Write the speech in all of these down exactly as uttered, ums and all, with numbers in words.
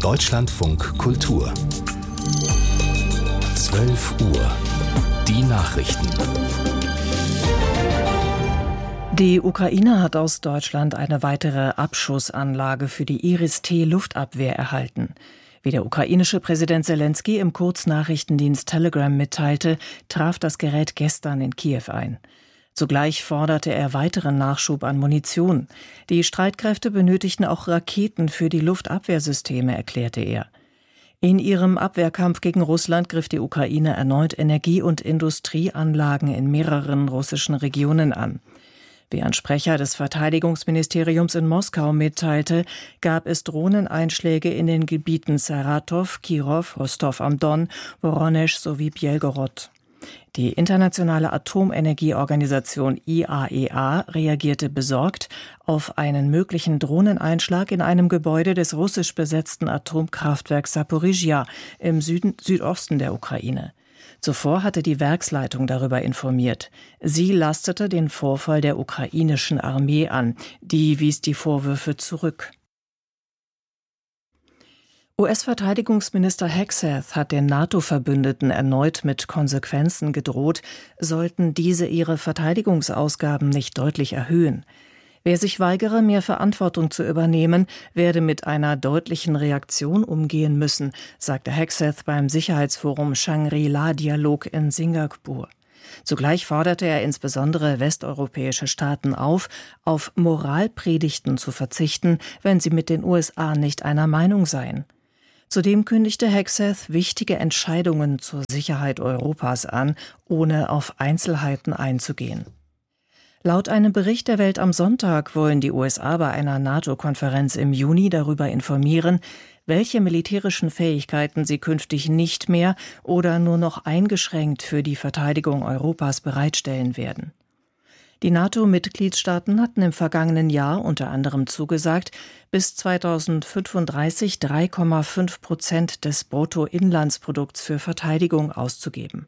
Deutschlandfunk Kultur. zwölf Uhr. Die Nachrichten. Die Ukraine hat aus Deutschland eine weitere Abschussanlage für die Iris-T-Luftabwehr erhalten. Wie der ukrainische Präsident Selenskyj im Kurznachrichtendienst Telegram mitteilte, traf das Gerät gestern in Kiew ein. Zugleich forderte er weiteren Nachschub an Munition. Die Streitkräfte benötigten auch Raketen für die Luftabwehrsysteme, erklärte er. In ihrem Abwehrkampf gegen Russland griff die Ukraine erneut Energie- und Industrieanlagen in mehreren russischen Regionen an. Wie ein Sprecher des Verteidigungsministeriums in Moskau mitteilte, gab es Drohneneinschläge in den Gebieten Saratow, Kirow, Rostow am Don, Woronesch sowie Bjelgorod. Die internationale Atomenergieorganisation I A E A reagierte besorgt auf einen möglichen Drohneneinschlag in einem Gebäude des russisch besetzten Atomkraftwerks Saporizhzhia im Süden, Südosten der Ukraine. Zuvor hatte die Werksleitung darüber informiert. Sie lastete den Vorfall der ukrainischen Armee an. Die wies die Vorwürfe zurück. U S-Verteidigungsminister Hegseth hat den NATO-Verbündeten erneut mit Konsequenzen gedroht, sollten diese ihre Verteidigungsausgaben nicht deutlich erhöhen. Wer sich weigere, mehr Verantwortung zu übernehmen, werde mit einer deutlichen Reaktion umgehen müssen, sagte Hegseth beim Sicherheitsforum Shangri-La-Dialog in Singapur. Zugleich forderte er insbesondere westeuropäische Staaten auf, auf Moralpredigten zu verzichten, wenn sie mit den U S A nicht einer Meinung seien. Zudem kündigte Hegseth wichtige Entscheidungen zur Sicherheit Europas an, ohne auf Einzelheiten einzugehen. Laut einem Bericht der Welt am Sonntag wollen die U S A bei einer NATO-Konferenz im Juni darüber informieren, welche militärischen Fähigkeiten sie künftig nicht mehr oder nur noch eingeschränkt für die Verteidigung Europas bereitstellen werden. Die NATO-Mitgliedstaaten hatten im vergangenen Jahr unter anderem zugesagt, bis zweitausendfünfunddreißig drei Komma fünf Prozent des Bruttoinlandsprodukts für Verteidigung auszugeben.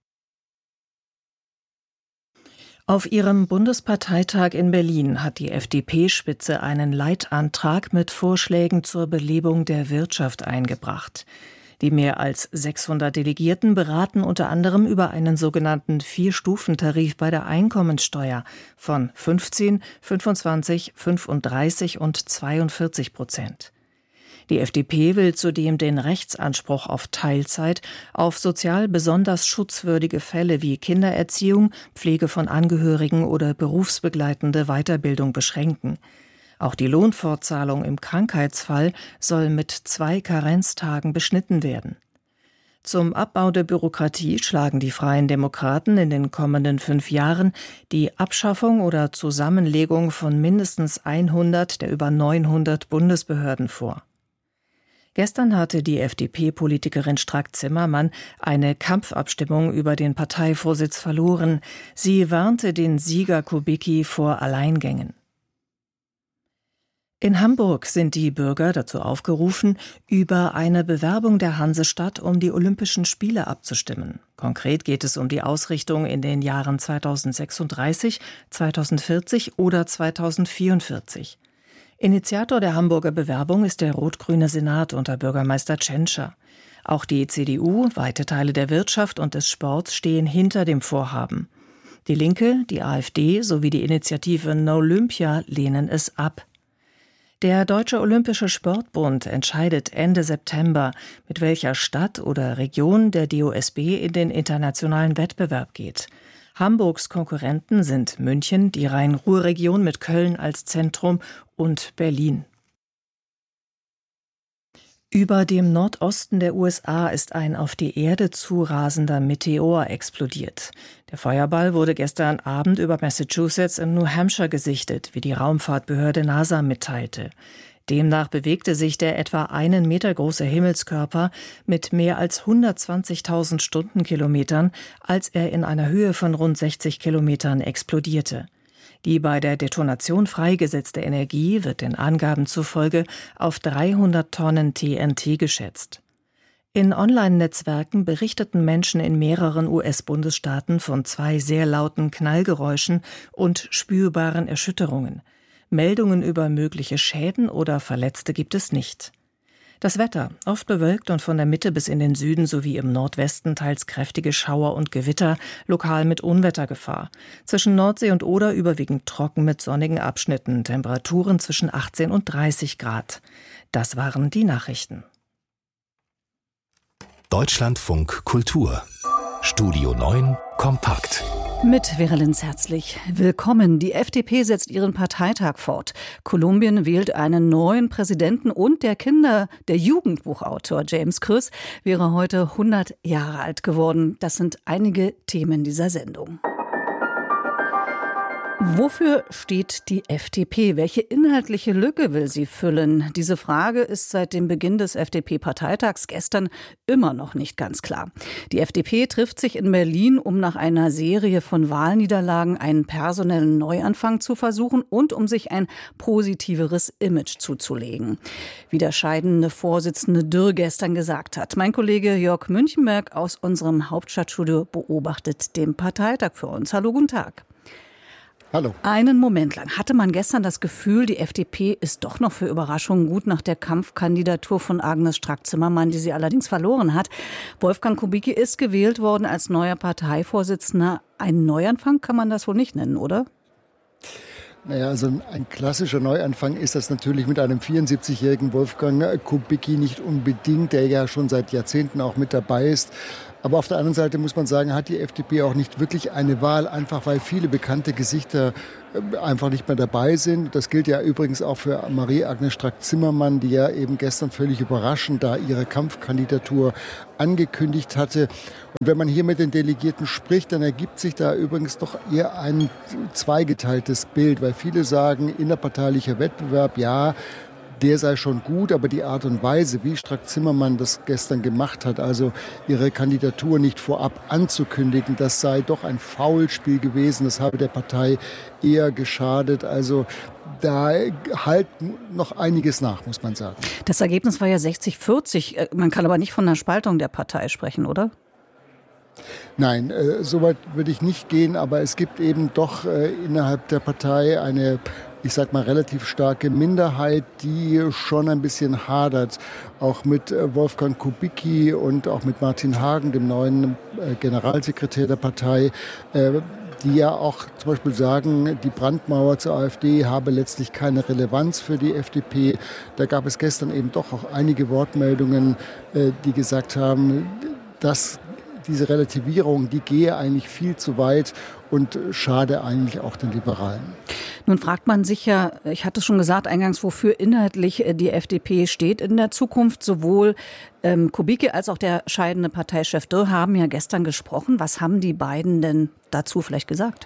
Auf ihrem Bundesparteitag in Berlin hat die F D P-Spitze einen Leitantrag mit Vorschlägen zur Belebung der Wirtschaft eingebracht. Die mehr als sechshundert Delegierten beraten unter anderem über einen sogenannten Vier-Stufen-Tarif bei der Einkommensteuer von fünfzehn, fünfundzwanzig, fünfunddreißig und zweiundvierzig Prozent. Die F D P will zudem den Rechtsanspruch auf Teilzeit auf sozial besonders schutzwürdige Fälle wie Kindererziehung, Pflege von Angehörigen oder berufsbegleitende Weiterbildung beschränken. Auch die Lohnfortzahlung im Krankheitsfall soll mit zwei Karenztagen beschnitten werden. Zum Abbau der Bürokratie schlagen die Freien Demokraten in den kommenden fünf Jahren die Abschaffung oder Zusammenlegung von mindestens hundert der über neunhundert Bundesbehörden vor. Gestern hatte die F D P-Politikerin Strack-Zimmermann eine Kampfabstimmung über den Parteivorsitz verloren. Sie warnte den Sieger Kubicki vor Alleingängen. In Hamburg sind die Bürger dazu aufgerufen, über eine Bewerbung der Hansestadt um die Olympischen Spiele abzustimmen. Konkret geht es um die Ausrichtung in den Jahren zweitausendsechsunddreißig, zweitausendvierzig oder zweitausendvierundvierzig. Initiator der Hamburger Bewerbung ist der rot-grüne Senat unter Bürgermeister Tschentscher. Auch die C D U, weite Teile der Wirtschaft und des Sports stehen hinter dem Vorhaben. Die Linke, die AfD sowie die Initiative Nolympia lehnen es ab. Der Deutsche Olympische Sportbund entscheidet Ende September, mit welcher Stadt oder Region der D O S B in den internationalen Wettbewerb geht. Hamburgs Konkurrenten sind München, die Rhein-Ruhr-Region mit Köln als Zentrum und Berlin. Über dem Nordosten der U S A ist ein auf die Erde zurasender Meteor explodiert. Der Feuerball wurde gestern Abend über Massachusetts im New Hampshire gesichtet, wie die Raumfahrtbehörde NASA mitteilte. Demnach bewegte sich der etwa einen Meter große Himmelskörper mit mehr als hundertzwanzigtausend Stundenkilometern, als er in einer Höhe von rund sechzig Kilometern explodierte. Die bei der Detonation freigesetzte Energie wird den Angaben zufolge auf dreihundert Tonnen T N T geschätzt. In Online-Netzwerken berichteten Menschen in mehreren U S-Bundesstaaten von zwei sehr lauten Knallgeräuschen und spürbaren Erschütterungen. Meldungen über mögliche Schäden oder Verletzte gibt es nicht. Das Wetter, oft bewölkt und von der Mitte bis in den Süden sowie im Nordwesten teils kräftige Schauer und Gewitter, lokal mit Unwettergefahr. Zwischen Nordsee und Oder überwiegend trocken mit sonnigen Abschnitten, Temperaturen zwischen achtzehn und dreißig Grad. Das waren die Nachrichten. Deutschlandfunk Kultur. Studio neun kompakt. Mit Verelenz herzlich willkommen. Die F D P setzt ihren Parteitag fort. Kolumbien wählt einen neuen Präsidenten und der Kinder-, der Jugendbuchautor James Krös wäre heute hundert Jahre alt geworden. Das sind einige Themen dieser Sendung. Wofür steht die F D P? Welche inhaltliche Lücke will sie füllen? Diese Frage ist seit dem Beginn des F D P-Parteitags gestern immer noch nicht ganz klar. Die F D P trifft sich in Berlin, um nach einer Serie von Wahlniederlagen einen personellen Neuanfang zu versuchen und um sich ein positiveres Image zuzulegen. Wie der scheidende Vorsitzende Dürr gestern gesagt hat. Mein Kollege Jörg Münchenberg aus unserem Hauptstadtstudio beobachtet den Parteitag für uns. Hallo, guten Tag. Hallo. Einen Moment lang hatte man gestern das Gefühl, die F D P ist doch noch für Überraschungen gut nach der Kampfkandidatur von Agnes Strack-Zimmermann, die sie allerdings verloren hat. Wolfgang Kubicki ist gewählt worden als neuer Parteivorsitzender. Ein Neuanfang kann man das wohl nicht nennen, oder? Naja, also ein klassischer Neuanfang ist das natürlich mit einem vierundsiebzigjährigen Wolfgang Kubicki nicht unbedingt, der ja schon seit Jahrzehnten auch mit dabei ist. Aber auf der anderen Seite muss man sagen, hat die F D P auch nicht wirklich eine Wahl, einfach weil viele bekannte Gesichter einfach nicht mehr dabei sind. Das gilt ja übrigens auch für Marie-Agnes Strack-Zimmermann, die ja eben gestern völlig überraschend da ihre Kampfkandidatur angekündigt hatte. Und wenn man hier mit den Delegierten spricht, dann ergibt sich da übrigens doch eher ein zweigeteiltes Bild, weil viele sagen, innerparteilicher Wettbewerb, ja, der sei schon gut, aber die Art und Weise, wie Strack-Zimmermann das gestern gemacht hat, also ihre Kandidatur nicht vorab anzukündigen, das sei doch ein Foulspiel gewesen, das habe der Partei eher geschadet. Also da halt noch einiges nach, muss man sagen. Das Ergebnis war ja sechzig vierzig. Man kann aber nicht von einer Spaltung der Partei sprechen, oder? Nein, äh, so weit würde ich nicht gehen, aber es gibt eben doch äh, innerhalb der Partei eine, ich sag mal, relativ starke Minderheit, die schon ein bisschen hadert, auch mit äh, Wolfgang Kubicki und auch mit Martin Hagen, dem neuen äh, Generalsekretär der Partei, äh, die ja auch zum Beispiel sagen, die Brandmauer zur AfD habe letztlich keine Relevanz für die F D P. Da gab es gestern eben doch auch einige Wortmeldungen, äh, die gesagt haben, dass diese Relativierung, die gehe eigentlich viel zu weit und schade eigentlich auch den Liberalen. Nun fragt man sich ja, ich hatte es schon gesagt eingangs, wofür inhaltlich die F D P steht in der Zukunft. Sowohl ähm, Kubicki als auch der scheidende Parteichef Dürr haben ja gestern gesprochen. Was haben die beiden denn dazu vielleicht gesagt?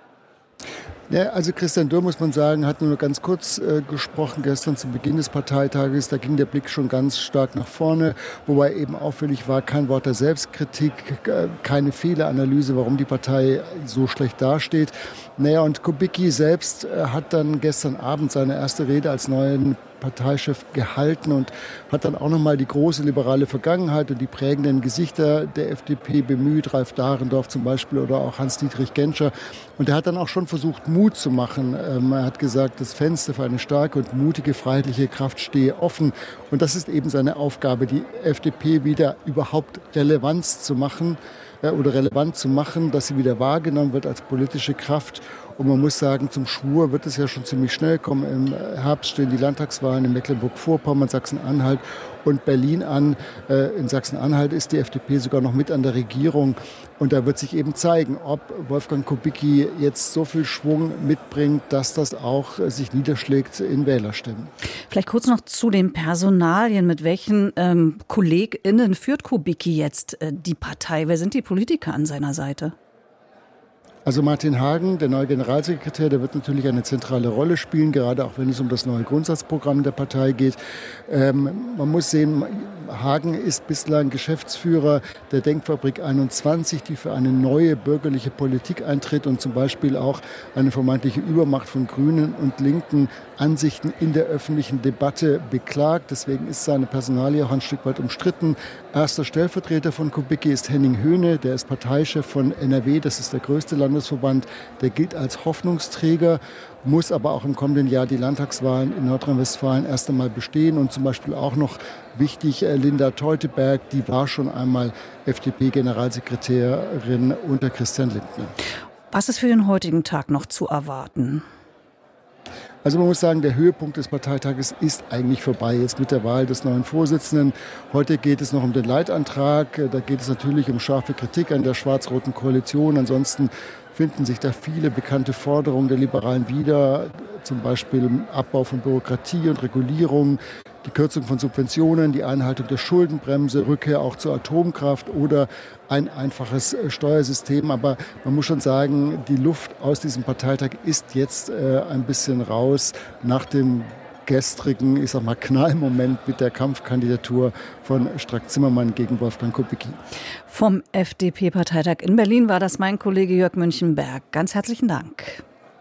Ja, also Christian Dürr, muss man sagen, hat nur ganz kurz äh, gesprochen gestern zu Beginn des Parteitages. Da ging der Blick schon ganz stark nach vorne, wobei eben auffällig war, kein Wort der Selbstkritik, äh, keine Fehleranalyse, warum die Partei so schlecht dasteht. Naja, und Kubicki selbst äh, hat dann gestern Abend seine erste Rede als neuen Parteichef gehalten und hat dann auch nochmal die große liberale Vergangenheit und die prägenden Gesichter der F D P bemüht, Ralf Dahrendorf zum Beispiel oder auch Hans-Dietrich Genscher. Und er hat dann auch schon versucht, Mut zu machen. Ähm, er hat gesagt, das Fenster für eine starke und mutige freiheitliche Kraft stehe offen. Und das ist eben seine Aufgabe, die F D P wieder überhaupt Relevanz zu machen äh, oder relevant zu machen, dass sie wieder wahrgenommen wird als politische Kraft. Und man muss sagen, zum Schwur wird es ja schon ziemlich schnell kommen. Im Herbst stehen die Landtagswahlen in Mecklenburg-Vorpommern, Sachsen-Anhalt und Berlin an. In Sachsen-Anhalt ist die F D P sogar noch mit an der Regierung. Und da wird sich eben zeigen, ob Wolfgang Kubicki jetzt so viel Schwung mitbringt, dass das auch sich niederschlägt in Wählerstimmen. Vielleicht kurz noch zu den Personalien. Mit welchen ähm, KollegInnen führt Kubicki jetzt äh, die Partei? Wer sind die Politiker an seiner Seite? Also Martin Hagen, der neue Generalsekretär, der wird natürlich eine zentrale Rolle spielen, gerade auch wenn es um das neue Grundsatzprogramm der Partei geht. Ähm, man muss sehen, Hagen ist bislang Geschäftsführer der Denkfabrik einundzwanzig, die für eine neue bürgerliche Politik eintritt und zum Beispiel auch eine vermeintliche Übermacht von Grünen und linken Ansichten in der öffentlichen Debatte beklagt. Deswegen ist seine Personalie auch ein Stück weit umstritten. Erster Stellvertreter von Kubicki ist Henning Höhne, der ist Parteichef von N R W, das ist der größte Landesverband, der gilt als Hoffnungsträger. muss aber auch im kommenden Jahr die Landtagswahlen in Nordrhein-Westfalen erst einmal bestehen. Und zum Beispiel auch noch wichtig, Linda Teuteberg, die war schon einmal F D P-Generalsekretärin unter Christian Lindner. Was ist für den heutigen Tag noch zu erwarten? Also man muss sagen, der Höhepunkt des Parteitages ist eigentlich vorbei, jetzt mit der Wahl des neuen Vorsitzenden. Heute geht es noch um den Leitantrag. Da geht es natürlich um scharfe Kritik an der schwarz-roten Koalition. Ansonsten finden sich da viele bekannte Forderungen der Liberalen wieder, zum Beispiel Abbau von Bürokratie und Regulierung, die Kürzung von Subventionen, die Einhaltung der Schuldenbremse, Rückkehr auch zur Atomkraft oder ein einfaches Steuersystem. Aber man muss schon sagen, die Luft aus diesem Parteitag ist jetzt äh, ein bisschen raus nach dem gestrigen, ich sag mal, Knallmoment mit der Kampfkandidatur von Strack-Zimmermann gegen Wolfgang Kubicki. Vom F D P-Parteitag in Berlin war das mein Kollege Jörg Münchenberg. Ganz herzlichen Dank.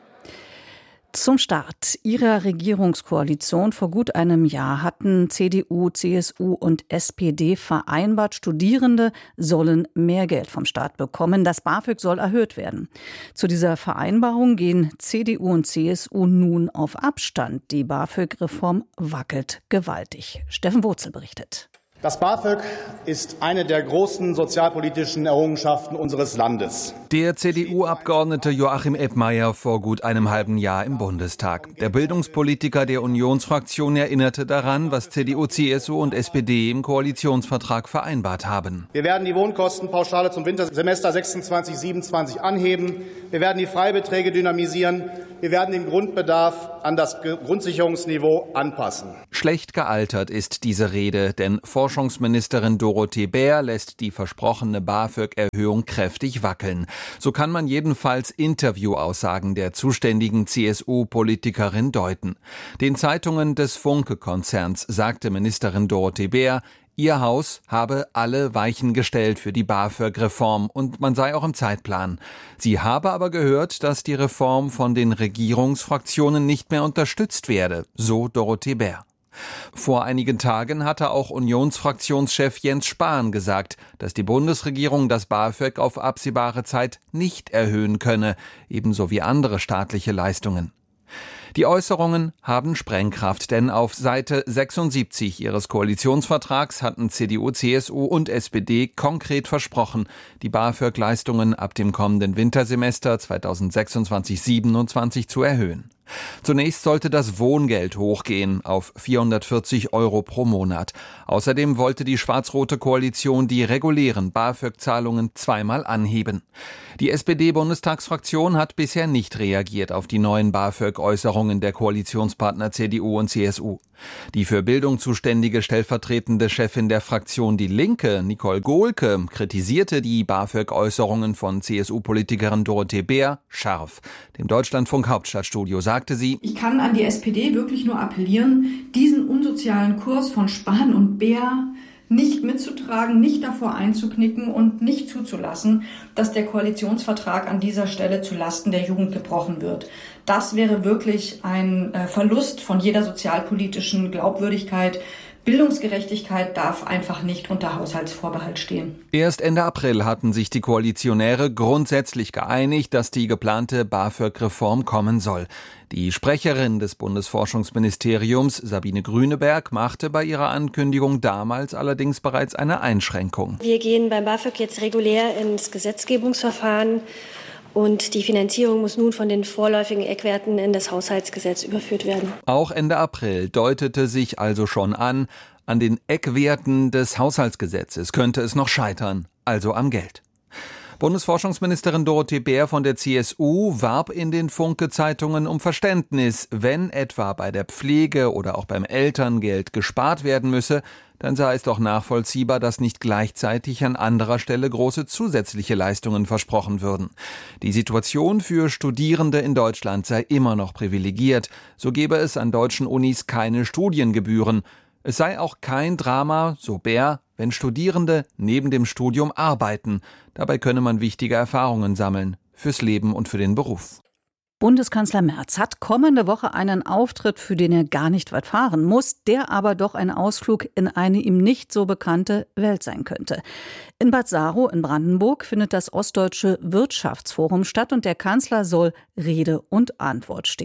Zum Start ihrer Regierungskoalition vor gut einem Jahr hatten C D U, C S U und S P D vereinbart, Studierende sollen mehr Geld vom Staat bekommen. Das BAföG soll erhöht werden. Zu dieser Vereinbarung gehen C D U und C S U nun auf Abstand. Die BAföG-Reform wackelt gewaltig. Steffen Wurzel berichtet. Das BAföG ist eine der großen sozialpolitischen Errungenschaften unseres Landes. Der C D U-Abgeordnete Joachim Eppmeier vor gut einem halben Jahr im Bundestag. Der Bildungspolitiker der Unionsfraktion erinnerte daran, was C D U, C S U und S P D im Koalitionsvertrag vereinbart haben. Wir werden die Wohnkostenpauschale zum Wintersemester sechsundzwanzig siebenundzwanzig anheben. Wir werden die Freibeträge dynamisieren. Wir werden den Grundbedarf an das Grundsicherungsniveau anpassen. Schlecht gealtert ist diese Rede, denn Forschungsministerin Dorothee Bär lässt die versprochene BAföG-Erhöhung kräftig wackeln. So kann man jedenfalls Interviewaussagen der zuständigen C S U-Politikerin deuten. Den Zeitungen des Funke-Konzerns sagte Ministerin Dorothee Bär, ihr Haus habe alle Weichen gestellt für die BAföG-Reform und man sei auch im Zeitplan. Sie habe aber gehört, dass die Reform von den Regierungsfraktionen nicht mehr unterstützt werde, so Dorothee Bär. Vor einigen Tagen hatte auch Unionsfraktionschef Jens Spahn gesagt, dass die Bundesregierung das BAföG auf absehbare Zeit nicht erhöhen könne, ebenso wie andere staatliche Leistungen. Die Äußerungen haben Sprengkraft, denn auf Seite sechsundsiebzig ihres Koalitionsvertrags hatten C D U, C S U und S P D konkret versprochen, die BAföG-Leistungen ab dem kommenden Wintersemester zweitausendsechsundzwanzig siebenundzwanzig zu erhöhen. Zunächst sollte das Wohngeld hochgehen auf vierhundertvierzig Euro pro Monat. Außerdem wollte die schwarz-rote Koalition die regulären BAföG-Zahlungen zweimal anheben. Die S P D-Bundestagsfraktion hat bisher nicht reagiert auf die neuen BAföG-Äußerungen der Koalitionspartner C D U und C S U. Die für Bildung zuständige stellvertretende Chefin der Fraktion Die Linke, Nicole Gohlke, kritisierte die BAföG-Äußerungen von C S U-Politikerin Dorothee Bär scharf. Dem Deutschlandfunk Hauptstadtstudio sagte sie: Ich kann an die S P D wirklich nur appellieren, diesen unsozialen Kurs von Spahn und Bär nicht mitzutragen, nicht davor einzuknicken und nicht zuzulassen, dass der Koalitionsvertrag an dieser Stelle zulasten der Jugend gebrochen wird. Das wäre wirklich ein Verlust von jeder sozialpolitischen Glaubwürdigkeit. Bildungsgerechtigkeit darf einfach nicht unter Haushaltsvorbehalt stehen. Erst Ende April hatten sich die Koalitionäre grundsätzlich geeinigt, dass die geplante BAföG-Reform kommen soll. Die Sprecherin des Bundesforschungsministeriums, Sabine Grüneberg, machte bei ihrer Ankündigung damals allerdings bereits eine Einschränkung. Wir gehen beim BAföG jetzt regulär ins Gesetzgebungsverfahren. Und die Finanzierung muss nun von den vorläufigen Eckwerten in das Haushaltsgesetz überführt werden. Auch Ende April deutete sich also schon an, an den Eckwerten des Haushaltsgesetzes könnte es noch scheitern, also am Geld. Bundesforschungsministerin Dorothee Bär von der C S U warb in den Funke-Zeitungen um Verständnis. Wenn etwa bei der Pflege oder auch beim Elterngeld gespart werden müsse, dann sei es doch nachvollziehbar, dass nicht gleichzeitig an anderer Stelle große zusätzliche Leistungen versprochen würden. Die Situation für Studierende in Deutschland sei immer noch privilegiert. So gebe es an deutschen Unis keine Studiengebühren. Es sei auch kein Drama, so Bär, wenn Studierende neben dem Studium arbeiten. Dabei könne man wichtige Erfahrungen sammeln, fürs Leben und für den Beruf. Bundeskanzler Merz hat kommende Woche einen Auftritt, für den er gar nicht weit fahren muss, der aber doch ein Ausflug in eine ihm nicht so bekannte Welt sein könnte. In Bad Saro in Brandenburg findet das Ostdeutsche Wirtschaftsforum statt und der Kanzler soll Rede und Antwort stehen.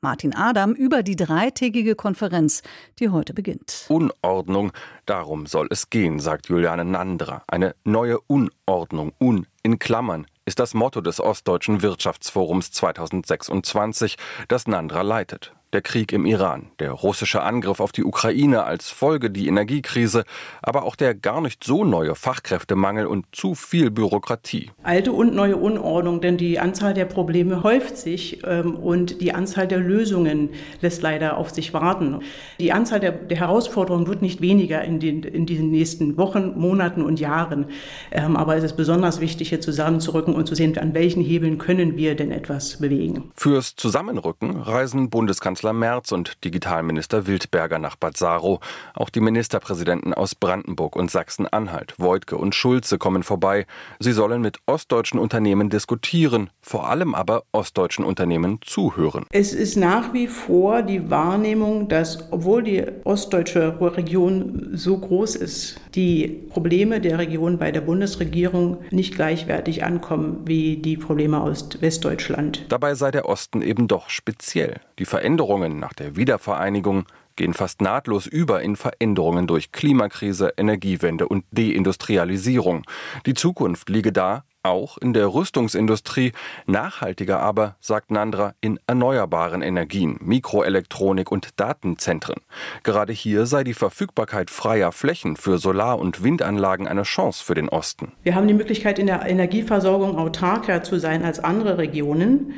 Martin Adam über die dreitägige Konferenz, die heute beginnt. Unordnung, darum soll es gehen, sagt Juliane Nandra. Eine neue Unordnung, un in Klammern, ist das Motto des Ostdeutschen Wirtschaftsforums zweitausendsechsundzwanzig, das Nandra leitet. Der Krieg im Iran, der russische Angriff auf die Ukraine als Folge die Energiekrise, aber auch der gar nicht so neue Fachkräftemangel und zu viel Bürokratie. Alte und neue Unordnung, denn die Anzahl der Probleme häuft sich ähm, und die Anzahl der Lösungen lässt leider auf sich warten. Die Anzahl der, der Herausforderungen wird nicht weniger in, den, in diesen nächsten Wochen, Monaten und Jahren. Ähm, aber es ist besonders wichtig, hier zusammenzurücken und zu sehen, an welchen Hebeln können wir denn etwas bewegen. Fürs Zusammenrücken reisen Bundeskanzler Merz und Digitalminister Wildberger nach Bad Saro. Auch die Ministerpräsidenten aus Brandenburg und Sachsen-Anhalt, Woidke und Schulze, kommen vorbei. Sie sollen mit ostdeutschen Unternehmen diskutieren, vor allem aber ostdeutschen Unternehmen zuhören. Es ist nach wie vor die Wahrnehmung, dass, obwohl die ostdeutsche Region so groß ist, die Probleme der Region bei der Bundesregierung nicht gleichwertig ankommen wie die Probleme aus Westdeutschland. Dabei sei der Osten eben doch speziell. Die Veränderungen nach der Wiedervereinigung gehen fast nahtlos über in Veränderungen durch Klimakrise, Energiewende und Deindustrialisierung. Die Zukunft liege da, auch in der Rüstungsindustrie, nachhaltiger aber, sagt Nandra, in erneuerbaren Energien, Mikroelektronik und Datenzentren. Gerade hier sei die Verfügbarkeit freier Flächen für Solar- und Windanlagen eine Chance für den Osten. Wir haben die Möglichkeit, in der Energieversorgung autarker zu sein als andere Regionen,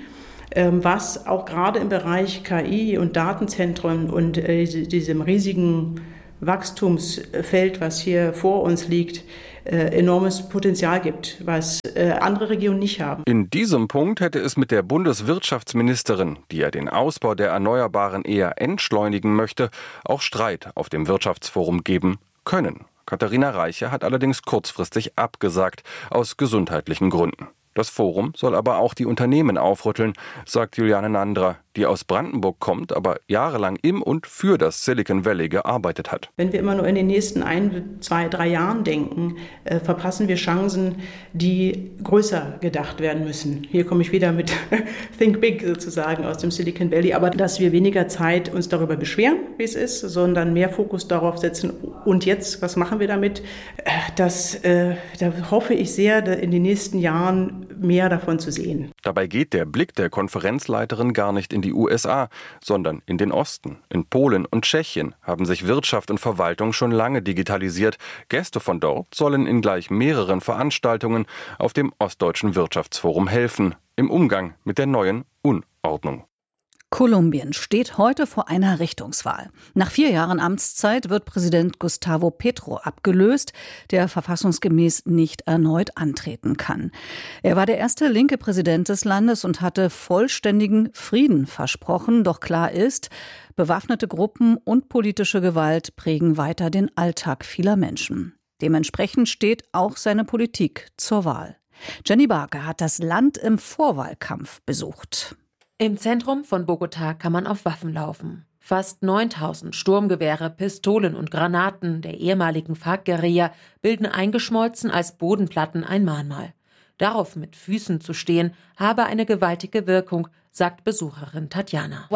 was auch gerade im Bereich K I und Datenzentren und diesem riesigen Wachstumsfeld, was hier vor uns liegt, enormes Potenzial gibt, was andere Regionen nicht haben. In diesem Punkt hätte es mit der Bundeswirtschaftsministerin, die ja den Ausbau der Erneuerbaren eher entschleunigen möchte, auch Streit auf dem Wirtschaftsforum geben können. Katharina Reiche hat allerdings kurzfristig abgesagt, aus gesundheitlichen Gründen. Das Forum soll aber auch die Unternehmen aufrütteln, sagt Juliane Nandra, die aus Brandenburg kommt, aber jahrelang im und für das Silicon Valley gearbeitet hat. Wenn wir immer nur in den nächsten ein, zwei, drei Jahren denken, äh, verpassen wir Chancen, die größer gedacht werden müssen. Hier komme ich wieder mit Think Big sozusagen aus dem Silicon Valley, aber dass wir weniger Zeit uns darüber beschweren, wie es ist, sondern mehr Fokus darauf setzen. Und jetzt, was machen wir damit? Äh, das, äh, da hoffe ich sehr, in den nächsten Jahren mehr davon zu sehen. Dabei geht der Blick der Konferenzleiterin gar nicht in die U S A, sondern in den Osten. In Polen und Tschechien haben sich Wirtschaft und Verwaltung schon lange digitalisiert. Gäste von dort sollen in gleich mehreren Veranstaltungen auf dem Ostdeutschen Wirtschaftsforum helfen, im Umgang mit der neuen Unordnung. Kolumbien steht heute vor einer Richtungswahl. Nach vier Jahren Amtszeit wird Präsident Gustavo Petro abgelöst, der verfassungsgemäß nicht erneut antreten kann. Er war der erste linke Präsident des Landes und hatte vollständigen Frieden versprochen. Doch klar ist, bewaffnete Gruppen und politische Gewalt prägen weiter den Alltag vieler Menschen. Dementsprechend steht auch seine Politik zur Wahl. Jenny Barker hat das Land im Vorwahlkampf besucht. Im Zentrum von Bogotá kann man auf Waffen laufen. Fast neuntausend Sturmgewehre, Pistolen und Granaten der ehemaligen FARC-Guerilla bilden eingeschmolzen als Bodenplatten ein Mahnmal. Darauf mit Füßen zu stehen, habe eine gewaltige Wirkung, sagt Besucherin Tatjana.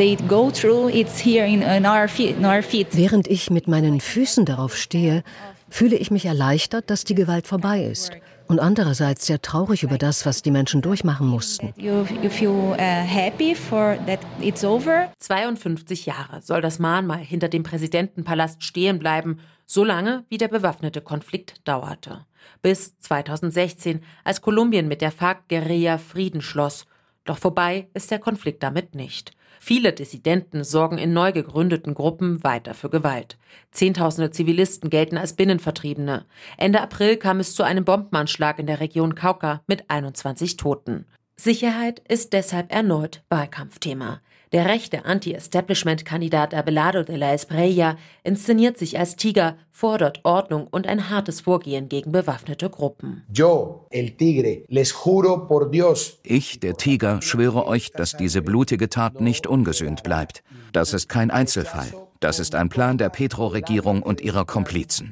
Während ich mit meinen Füßen darauf stehe, fühle ich mich erleichtert, dass die Gewalt vorbei ist. Und andererseits sehr traurig über das, was die Menschen durchmachen mussten. zweiundfünfzig Jahre soll das Mahnmal hinter dem Präsidentenpalast stehen bleiben, so lange wie der bewaffnete Konflikt dauerte. Bis zweitausendsechzehn, als Kolumbien mit der FARC-Guerilla Frieden schloss. Doch vorbei ist der Konflikt damit nicht. Viele Dissidenten sorgen in neu gegründeten Gruppen weiter für Gewalt. Zehntausende Zivilisten gelten als Binnenvertriebene. Ende April kam es zu einem Bombenanschlag in der Region Cauca mit einundzwanzig Toten. Sicherheit ist deshalb erneut Wahlkampfthema. Der rechte Anti-Establishment-Kandidat Abelardo de la Espriella inszeniert sich als Tiger, fordert Ordnung und ein hartes Vorgehen gegen bewaffnete Gruppen. Yo, el tigre, les juro por Dios. Ich, der Tiger, schwöre euch, dass diese blutige Tat nicht ungesühnt bleibt. Das ist kein Einzelfall. Das ist ein Plan der Petro-Regierung und ihrer Komplizen.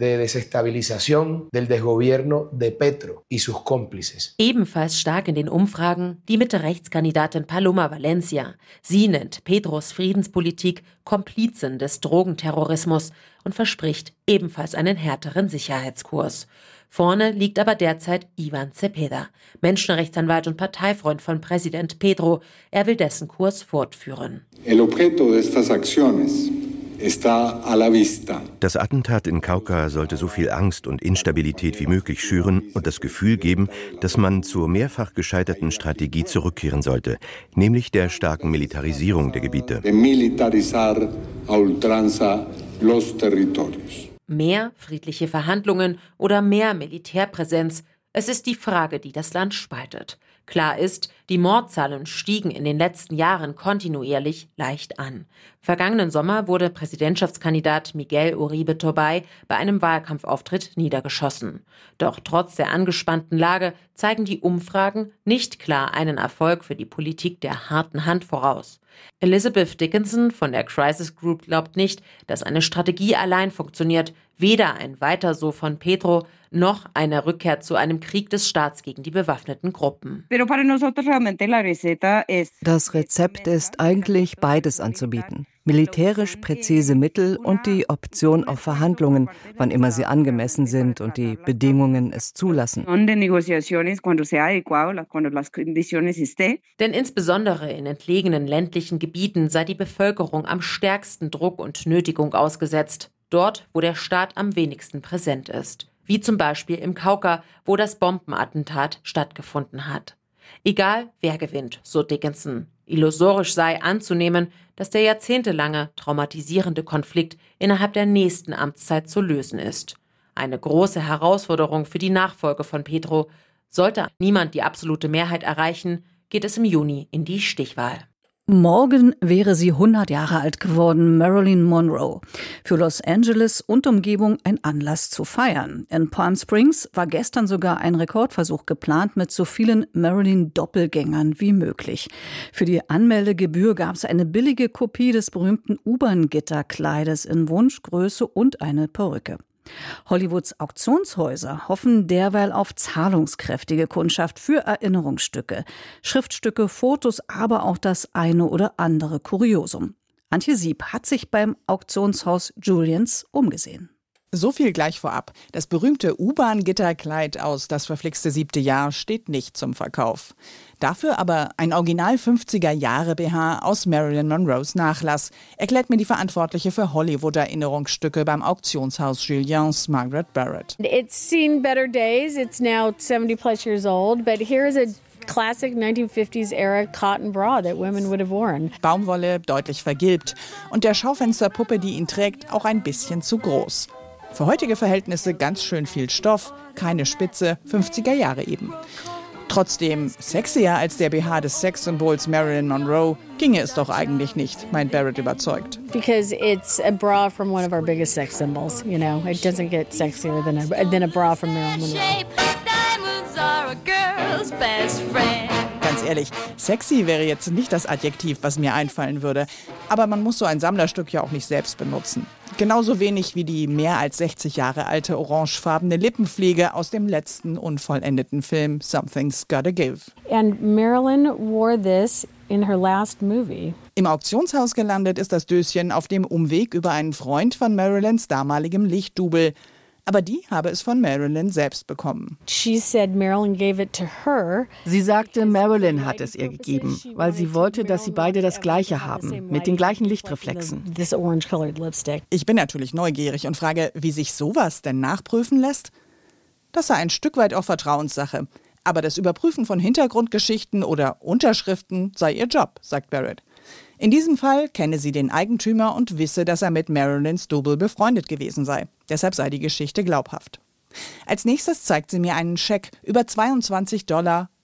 Ebenfalls stark in den Umfragen die Mitte-Rechts-Kandidatin Paloma Valencia. Sie nennt Petros Friedenspolitik Komplizen des Drogenterrorismus und verspricht ebenfalls einen härteren Sicherheitskurs. Vorne liegt aber derzeit Ivan Cepeda, Menschenrechtsanwalt und Parteifreund von Präsident Petro. Er will dessen Kurs fortführen. El objeto de estas acciones está a la vista. Das Attentat in Cauca sollte so viel Angst und Instabilität wie möglich schüren und das Gefühl geben, dass man zur mehrfach gescheiterten Strategie zurückkehren sollte, nämlich der starken Militarisierung der Gebiete. De militarizar a ultranza los territorios. Mehr friedliche Verhandlungen oder mehr Militärpräsenz? Es ist die Frage, die das Land spaltet. Klar ist, die Mordzahlen stiegen in den letzten Jahren kontinuierlich leicht an. Vergangenen Sommer wurde Präsidentschaftskandidat Miguel Uribe Turbay bei einem Wahlkampfauftritt niedergeschossen. Doch trotz der angespannten Lage zeigen die Umfragen nicht klar einen Erfolg für die Politik der harten Hand voraus. Elizabeth Dickinson von der Crisis Group glaubt nicht, dass eine Strategie allein funktioniert, weder ein Weiter so von Petro noch eine Rückkehr zu einem Krieg des Staats gegen die bewaffneten Gruppen. Das Rezept ist eigentlich beides anzubieten. Militärisch präzise Mittel und die Option auf Verhandlungen, wann immer sie angemessen sind und die Bedingungen es zulassen. Denn insbesondere in entlegenen ländlichen Gebieten sei die Bevölkerung am stärksten Druck und Nötigung ausgesetzt. Dort, wo der Staat am wenigsten präsent ist. Wie zum Beispiel im Cauca, wo das Bombenattentat stattgefunden hat. Egal, wer gewinnt, so Dickinson. Illusorisch sei anzunehmen, dass der jahrzehntelange traumatisierende Konflikt innerhalb der nächsten Amtszeit zu lösen ist. Eine große Herausforderung für die Nachfolge von Petro. Sollte niemand die absolute Mehrheit erreichen, geht es im Juni in die Stichwahl. Morgen wäre sie hundert Jahre alt geworden, Marilyn Monroe. Für Los Angeles und Umgebung ein Anlass zu feiern. In Palm Springs war gestern sogar ein Rekordversuch geplant mit so vielen Marilyn-Doppelgängern wie möglich. Für die Anmeldegebühr gab es eine billige Kopie des berühmten U-Bahn-Gitterkleides in Wunschgröße und eine Perücke. Hollywoods Auktionshäuser hoffen derweil auf zahlungskräftige Kundschaft für Erinnerungsstücke, Schriftstücke, Fotos, aber auch das eine oder andere Kuriosum. Antje Sieb hat sich beim Auktionshaus Julians umgesehen. So viel gleich vorab. Das berühmte U-Bahn-Gitterkleid aus Das verflixte siebte Jahr steht nicht zum Verkauf. Dafür aber ein Original fünfziger-Jahre-B H aus Marilyn Monroes Nachlass, erklärt mir die Verantwortliche für Hollywood-Erinnerungsstücke beim Auktionshaus Julians, Margaret Barrett. It's seen better days. It's now seventy plus years old, but here's a classic nineteen fifties era cotton bra that women would have worn. Baumwolle, deutlich vergilbt und der Schaufensterpuppe, die ihn trägt, auch ein bisschen zu groß. Für heutige Verhältnisse ganz schön viel Stoff, keine Spitze, fünfziger Jahre eben. Trotzdem sexier als der B H des Sexsymbols Marilyn Monroe ginge es doch eigentlich nicht, meint Barrett überzeugt. Because it's a bra from one of our biggest sex symbols, you know. It doesn't get sexier than a, than a bra from Marilyn Monroe. Diamonds are a girl's best friend. Ganz ehrlich, sexy wäre jetzt nicht das Adjektiv, was mir einfallen würde. Aber man muss so ein Sammlerstück ja auch nicht selbst benutzen. Genauso wenig wie die mehr als sechzig Jahre alte orangefarbene Lippenpflege aus dem letzten unvollendeten Film Something's Gotta Give. And Marilyn wore this in her last movie. Im Auktionshaus gelandet ist das Döschen auf dem Umweg über einen Freund von Marilyns damaligem Lichtdouble. Aber die habe es von Marilyn selbst bekommen. She said Marilyn gave it to her. Sie sagte, Marilyn hat es ihr gegeben, weil sie wollte, dass sie beide das Gleiche haben, mit den gleichen Lichtreflexen. This orange-colored lipstick. Ich bin natürlich neugierig und frage, wie sich sowas denn nachprüfen lässt? Das sei ein Stück weit auch Vertrauenssache. Aber das Überprüfen von Hintergrundgeschichten oder Unterschriften sei ihr Job, sagt Barrett. In diesem Fall kenne sie den Eigentümer und wisse, dass er mit Marilyns Double befreundet gewesen sei. Deshalb sei die Geschichte glaubhaft. Als nächstes zeigt sie mir einen Scheck über zweiundzwanzig Dollar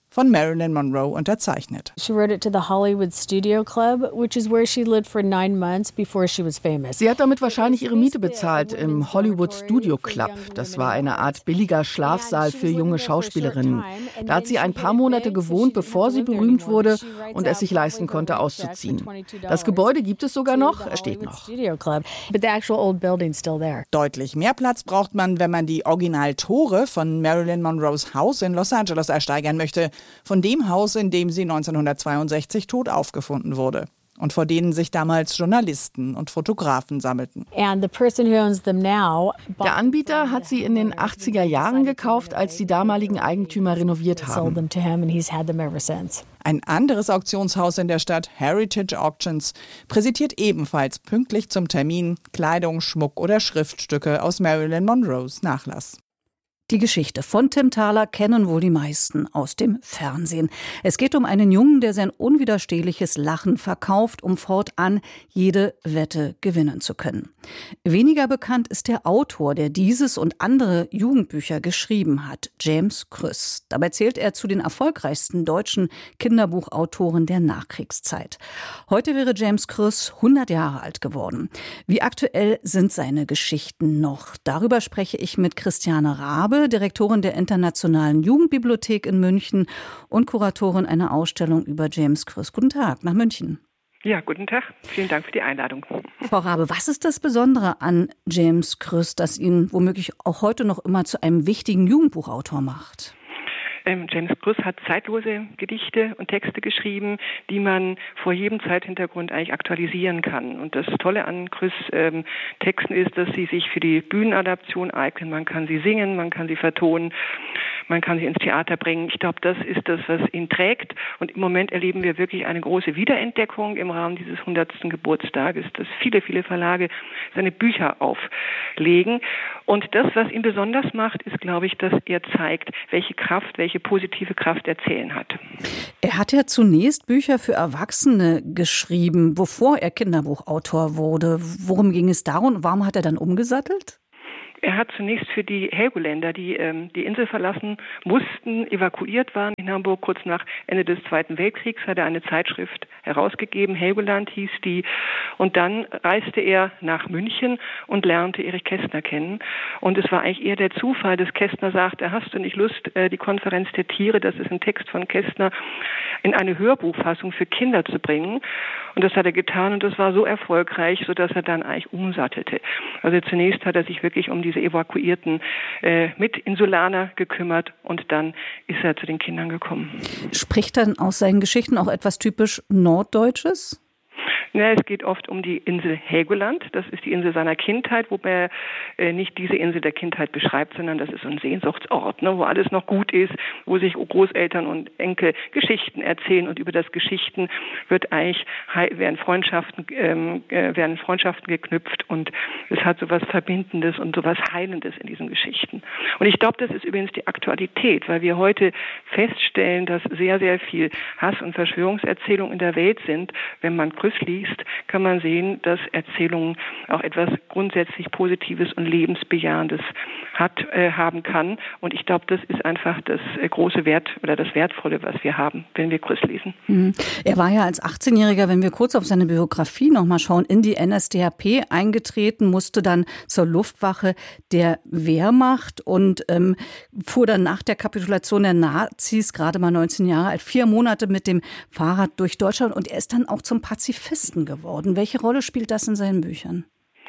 von Marilyn Monroe unterzeichnet. She wrote it to the Hollywood Studio Club, which is where she lived for nine months before she was famous. Sie hat damit wahrscheinlich ihre Miete bezahlt im Hollywood Studio Club. Das war eine Art billiger Schlafsaal für junge Schauspielerinnen. Da hat sie ein paar Monate gewohnt, bevor sie berühmt wurde und es sich leisten konnte, auszuziehen. Das Gebäude gibt es sogar noch, es steht noch. Deutlich mehr Platz braucht man, wenn man die Originaltore von Marilyn Monroes Haus in Los Angeles ersteigern möchte. Von dem Haus, in dem sie neunzehnhundertzweiundsechzig tot aufgefunden wurde und vor denen sich damals Journalisten und Fotografen sammelten. Der Anbieter hat sie in den achtziger Jahren gekauft, als die damaligen Eigentümer renoviert haben. Ein anderes Auktionshaus in der Stadt, Heritage Auctions, präsentiert ebenfalls pünktlich zum Termin Kleidung, Schmuck oder Schriftstücke aus Marilyn Monroes Nachlass. Die Geschichte von Tim Thaler kennen wohl die meisten aus dem Fernsehen. Es geht um einen Jungen, der sein unwiderstehliches Lachen verkauft, um fortan jede Wette gewinnen zu können. Weniger bekannt ist der Autor, der dieses und andere Jugendbücher geschrieben hat, James Krüss. Dabei zählt er zu den erfolgreichsten deutschen Kinderbuchautoren der Nachkriegszeit. Heute wäre James Krüss hundert Jahre alt geworden. Wie aktuell sind seine Geschichten noch? Darüber spreche ich mit Christiane Rabe, Direktorin der Internationalen Jugendbibliothek in München und Kuratorin einer Ausstellung über James Krüss. Guten Tag nach München. Ja, guten Tag. Vielen Dank für die Einladung. Frau Rabe, was ist das Besondere an James Krüss, das ihn womöglich auch heute noch immer zu einem wichtigen Jugendbuchautor macht? James Krüss hat zeitlose Gedichte und Texte geschrieben, die man vor jedem Zeithintergrund eigentlich aktualisieren kann. Und das Tolle an Krüss ähm, Texten ist, dass sie sich für die Bühnenadaption eignen. Man kann sie singen, man kann sie vertonen, man kann sie ins Theater bringen. Ich glaube, das ist das, was ihn trägt. Und im Moment erleben wir wirklich eine große Wiederentdeckung im Rahmen dieses hundertsten Geburtstages, dass viele, viele Verlage seine Bücher auflegen. Und das, was ihn besonders macht, ist, glaube ich, dass er zeigt, welche Kraft, welche positive Kraft Erzählen hat. Er hat ja zunächst Bücher für Erwachsene geschrieben, bevor er Kinderbuchautor wurde. Worum ging es darum und warum hat er dann umgesattelt? Er hat zunächst für die Helgoländer, die ähm, die Insel verlassen mussten, evakuiert waren in Hamburg kurz nach Ende des Zweiten Weltkriegs, hat er eine Zeitschrift herausgegeben, Helgoland hieß die. Und dann reiste er nach München und lernte Erich Kästner kennen. Und es war eigentlich eher der Zufall, dass Kästner sagte, hast du nicht Lust, die Konferenz der Tiere, das ist ein Text von Kästner, in eine Hörbuchfassung für Kinder zu bringen. Und das hat er getan und das war so erfolgreich, sodass er dann eigentlich umsattelte. Also zunächst hat er sich wirklich um diese evakuierten äh, Mitinsulaner gekümmert und dann ist er zu den Kindern gekommen. Spricht dann aus seinen Geschichten auch etwas typisch Norddeutsches? Ja, es geht oft um die Insel Helgoland. Das ist die Insel seiner Kindheit, wobei er äh, nicht diese Insel der Kindheit beschreibt, sondern das ist so ein Sehnsuchtsort, ne, wo alles noch gut ist, wo sich Großeltern und Enkel Geschichten erzählen und über das Geschichten wird eigentlich werden Freundschaften ähm, äh, werden Freundschaften geknüpft und es hat so was Verbindendes und so was Heilendes in diesen Geschichten. Und ich glaube, das ist übrigens die Aktualität, weil wir heute feststellen, dass sehr, sehr viel Hass und Verschwörungserzählungen in der Welt sind. Wenn man Krüss liest, kann man sehen, dass Erzählungen auch etwas grundsätzlich Positives und Lebensbejahendes hat, äh, haben kann. Und ich glaube, das ist einfach das äh, große Wert oder das Wertvolle, was wir haben, wenn wir Krüss lesen. Mhm. Er war ja als achtzehnjähriger, wenn wir kurz auf seine Biografie noch mal schauen, in die N S D A P eingetreten, musste dann zur Luftwaffe der Wehrmacht und ähm, fuhr dann nach der Kapitulation der Nazis, gerade mal neunzehn Jahre alt, vier Monate mit dem Fahrrad durch Deutschland und er ist dann auch zum Pazifisten geworden. Welche Rolle spielt das in seinen Büchern?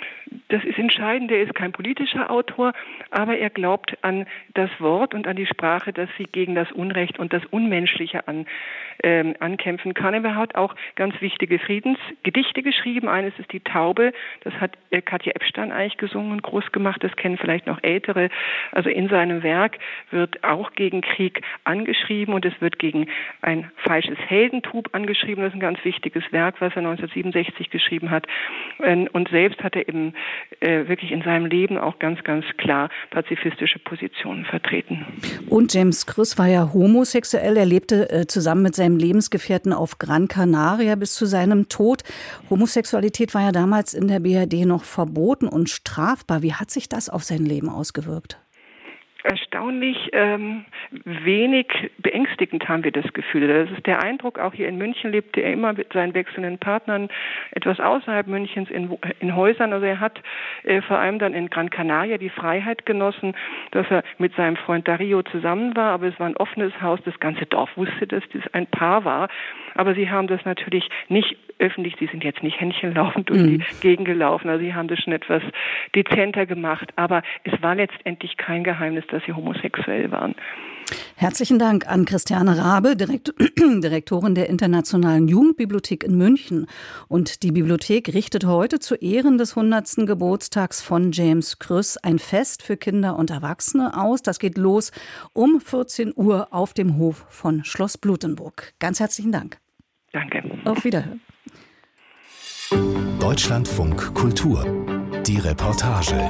Das ist entscheidend. Er ist kein politischer Autor, aber er glaubt an das Wort und an die Sprache, dass sie gegen das Unrecht und das Unmenschliche an, ähm, ankämpfen kann. Er hat auch ganz wichtige Friedensgedichte geschrieben. Eines ist die Taube. Das hat äh, Katja Epstein eigentlich gesungen und groß gemacht. Das kennen vielleicht noch Ältere. Also in seinem Werk wird auch gegen Krieg angeschrieben und es wird gegen ein falsches Heldentum angeschrieben. Das ist ein ganz wichtiges Werk, was er neunzehnhundertsiebenundsechzig geschrieben hat. Und selbst hat er eben äh, wirklich in seinem Leben auch ganz, ganz klar pazifistische Positionen vertreten. Und James Krüss war ja homosexuell. Er lebte äh, zusammen mit seinem Lebensgefährten auf Gran Canaria bis zu seinem Tod. Homosexualität war ja damals in der B R D noch verboten und strafbar. Wie hat sich das auf sein Leben ausgewirkt? Erstaunlich ähm, wenig beängstigend haben wir das Gefühl. Das ist der Eindruck, auch hier in München lebte er immer mit seinen wechselnden Partnern etwas außerhalb Münchens in, in Häusern. Also er hat äh, vor allem dann in Gran Canaria die Freiheit genossen, dass er mit seinem Freund Dario zusammen war, aber es war ein offenes Haus. Das ganze Dorf wusste, dass das ein Paar war. Aber sie haben das natürlich nicht öffentlich, sie sind jetzt nicht händchenlaufend durch mhm. die Gegend gelaufen, also sie haben das schon etwas dezenter gemacht. Aber es war letztendlich kein Geheimnis, dass sie homosexuell waren. Herzlichen Dank an Christiane Rabe, Direkt- Direktorin der Internationalen Jugendbibliothek in München. Und die Bibliothek richtet heute zu Ehren des hundertsten Geburtstags von James Krüss ein Fest für Kinder und Erwachsene aus. Das geht los um vierzehn Uhr auf dem Hof von Schloss Blutenburg. Ganz herzlichen Dank. Danke. Auf Wiederhören. Deutschlandfunk Kultur. Die Reportage.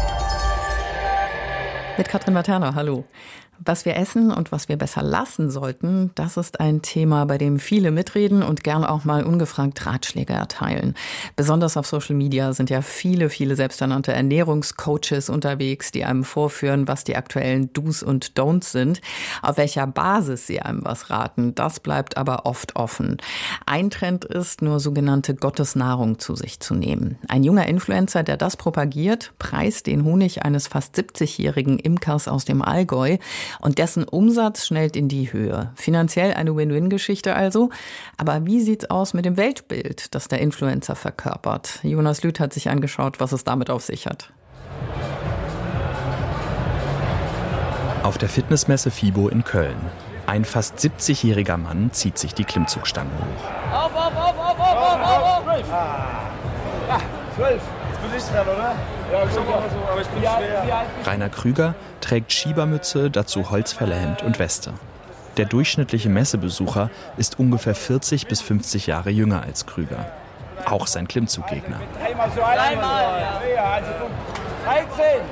Mit Katrin Materna, hallo. Was wir essen und was wir besser lassen sollten, das ist ein Thema, bei dem viele mitreden und gern auch mal ungefragt Ratschläge erteilen. Besonders auf Social Media sind ja viele, viele selbsternannte Ernährungscoaches unterwegs, die einem vorführen, was die aktuellen Do's und Don'ts sind. Auf welcher Basis sie einem was raten, das bleibt aber oft offen. Ein Trend ist, nur sogenannte Gottesnahrung zu sich zu nehmen. Ein junger Influencer, der das propagiert, preist den Honig eines fast siebzigjährigen Imkers aus dem Allgäu. Und dessen Umsatz schnellt in die Höhe. Finanziell eine Win-Win-Geschichte also. Aber wie sieht's aus mit dem Weltbild, das der Influencer verkörpert? Jonas Lüth hat sich angeschaut, was es damit auf sich hat. Auf der Fitnessmesse FIBO in Köln. Ein fast siebzigjähriger Mann zieht sich die Klimmzugstangen hoch. Auf, auf, auf, auf, auf, auf, auf, auf. Ah, zwölf. Jetzt bin ich dran, oder? Ja, ich so, aber ich bin schwer. Rainer Krüger trägt Schiebermütze, dazu Holzfällerhemd und Weste. Der durchschnittliche Messebesucher ist ungefähr vierzig bis fünfzig Jahre jünger als Krüger. Auch sein Klimmzuggegner. Dreimal so, einmal so. Ja, also dreizehn.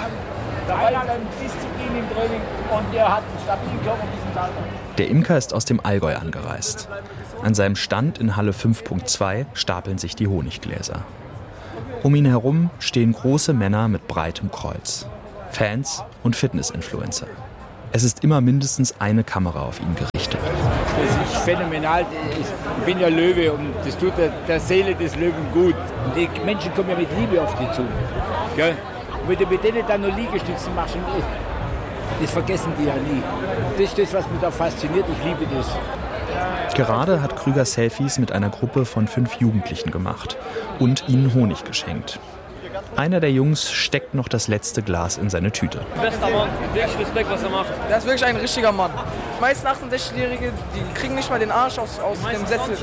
Da war dann Disziplin im Training und der hat einen stabilen Körper diesen Tag. Der Imker ist aus dem Allgäu angereist. An seinem Stand in Halle fünf Punkt zwei stapeln sich die Honiggläser. Um ihn herum stehen große Männer mit breitem Kreuz. Fans und Fitness-Influencer. Es ist immer mindestens eine Kamera auf ihn gerichtet. Das ist phänomenal. Ich bin ja Löwe und das tut der, der Seele des Löwen gut. Und die Menschen kommen ja mit Liebe auf die zu. Gell? Und wenn du mit denen dann noch Liegestützen machst, das vergessen die ja nie. Das ist das, was mich da fasziniert. Ich liebe das. Gerade hat Krüger Selfies mit einer Gruppe von fünf Jugendlichen gemacht und ihnen Honig geschenkt. Einer der Jungs steckt noch das letzte Glas in seine Tüte. Bester Mann, wirklich Respekt, was er macht. Der ist wirklich ein richtiger Mann. Die meisten achtundsechzigjährige, die kriegen nicht mal den Arsch aus, aus dem Sessel.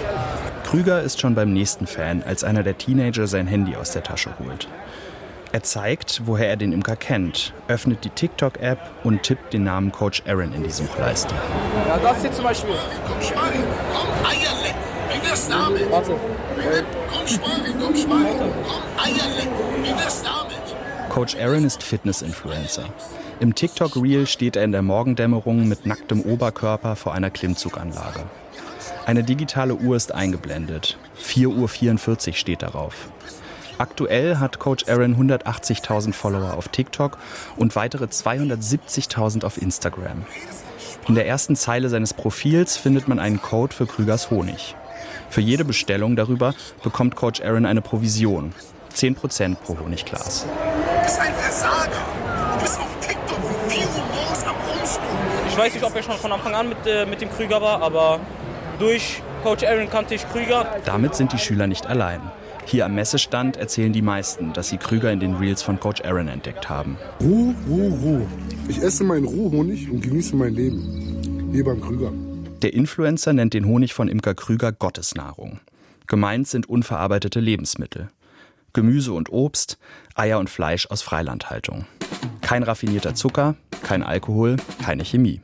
Krüger ist schon beim nächsten Fan, als einer der Teenager sein Handy aus der Tasche holt. Er zeigt, woher er den Imker kennt, öffnet die TikTok-App und tippt den Namen Coach Aaron in die Suchleiste. Ja, das hier zum Beispiel. Komm, Schwein, komm, Eier lecken. Wie wär's damit? Warte. Komm, Schwein, komm, Schwein, komm, Eier lecken. Wie wär's damit? Coach Aaron ist Fitness-Influencer. Im TikTok-Reel steht er in der Morgendämmerung mit nacktem Oberkörper vor einer Klimmzuganlage. Eine digitale Uhr ist eingeblendet. vier Uhr vierundvierzig steht darauf. Aktuell hat Coach Aaron hundertachtzigtausend Follower auf TikTok und weitere zweihundertsiebzigtausend auf Instagram. In der ersten Zeile seines Profils findet man einen Code für Krügers Honig. Für jede Bestellung darüber bekommt Coach Aaron eine Provision. zehn Prozent pro Honigglas. Du bist ein Versager. Du bist auf TikTok wie vier Uhr morgens am Rumspielen. Ich weiß nicht, ob er schon von Anfang an mit, äh, mit dem Krüger war, aber durch Coach Aaron kannte ich Krüger. Damit sind die Schüler nicht allein. Hier am Messestand erzählen die meisten, dass sie Krüger in den Reels von Coach Aaron entdeckt haben. Ruhe, Ruhe, Ruhe. Ich esse meinen Ruhhonig und genieße mein Leben. Hier beim Krüger. Der Influencer nennt den Honig von Imker Krüger Gottesnahrung. Gemeint sind unverarbeitete Lebensmittel. Gemüse und Obst, Eier und Fleisch aus Freilandhaltung. Kein raffinierter Zucker, kein Alkohol, keine Chemie.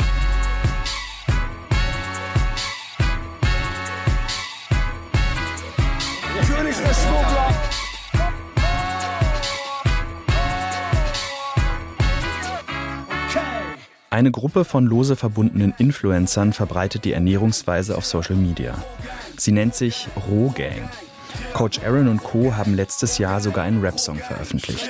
Eine Gruppe von lose verbundenen Influencern verbreitet die Ernährungsweise auf Social Media. Sie nennt sich Rohgang. Coach Aaron und Co. haben letztes Jahr sogar einen Rap-Song veröffentlicht.